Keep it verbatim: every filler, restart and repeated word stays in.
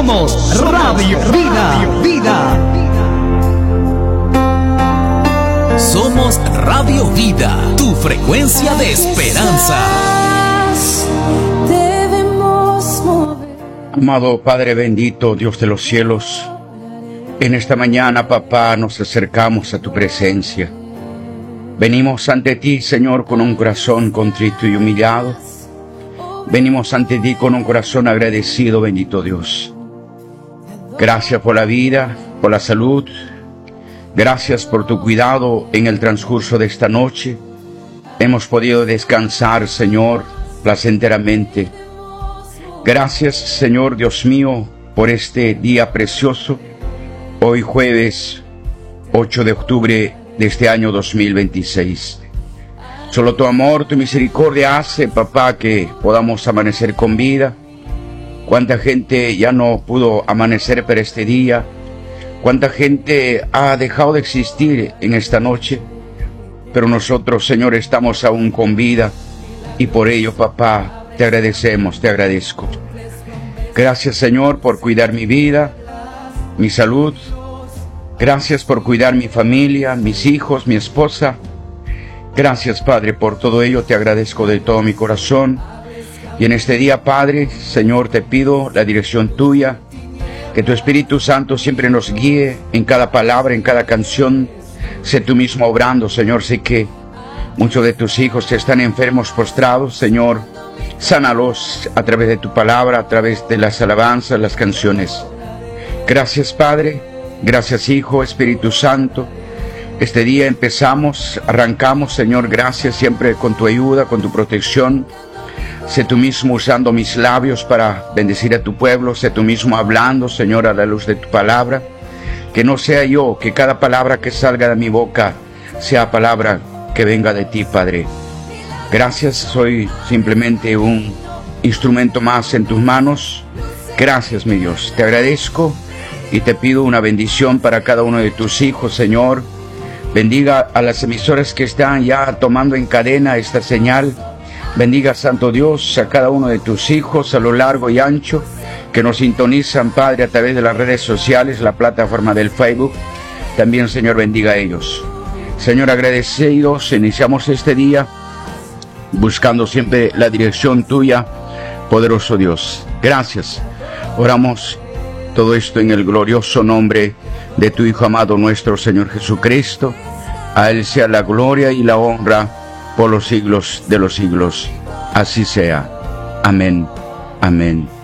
Somos Radio Vida, Vida. Somos Radio Vida, tu frecuencia de esperanza. Amado Padre bendito, Dios de los cielos, en esta mañana, papá, nos acercamos a tu presencia. Venimos ante ti, Señor, con un corazón contrito y humillado. Venimos ante ti con un corazón agradecido, bendito Dios. Gracias por la vida, por la salud. Gracias por tu cuidado en el transcurso de esta noche. Hemos podido descansar, Señor, placenteramente. Gracias, Señor Dios mío, por este día precioso. Hoy jueves ocho de octubre de este año dos mil veintiséis. Solo tu amor, tu misericordia hace, papá, que podamos amanecer con vida. Cuánta gente ya no pudo amanecer por este día. Cuánta gente ha dejado de existir en esta noche. Pero nosotros, Señor, estamos aún con vida. Y por ello, papá, te agradecemos, te agradezco. Gracias, Señor, por cuidar mi vida, mi salud. Gracias por cuidar mi familia, mis hijos, mi esposa. Gracias, Padre, por todo ello. Te agradezco de todo mi corazón. Y en este día, Padre, Señor, te pido la dirección tuya. Que tu Espíritu Santo siempre nos guíe en cada palabra, en cada canción. Sé tú mismo obrando, Señor. Sé que muchos de tus hijos están enfermos, postrados, Señor. Sánalos a través de tu palabra, a través de las alabanzas, las canciones. Gracias, Padre. Gracias, Hijo, Espíritu Santo. Este día empezamos, arrancamos, Señor, gracias siempre con tu ayuda, con tu protección. Sé tú mismo usando mis labios para bendecir a tu pueblo. Sé tú mismo hablando, Señor, a la luz de tu palabra. Que no sea yo, que cada palabra que salga de mi boca sea palabra que venga de ti, Padre. Gracias, soy simplemente un instrumento más en tus manos. Gracias, mi Dios, te agradezco y te pido una bendición para cada uno de tus hijos, Señor. Bendiga a las emisoras que están ya tomando en cadena esta señal. Bendiga, Santo Dios, a cada uno de tus hijos a lo largo y ancho que nos sintonizan, Padre, a través de las redes sociales, la plataforma del Facebook. También, Señor, bendiga a ellos. Señor, agradecidos, iniciamos este día buscando siempre la dirección tuya, poderoso Dios. Gracias. Oramos todo esto en el glorioso nombre de tu Hijo amado, nuestro Señor Jesucristo. A Él sea la gloria y la honra por los siglos de los siglos. Así sea. Amén. Amén.